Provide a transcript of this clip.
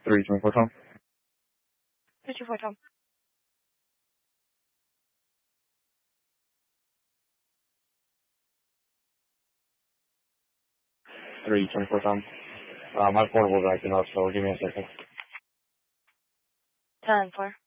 324 Tom. 324 Tom. 324 Tom. My portable's acting up, so give me a second. 10-4.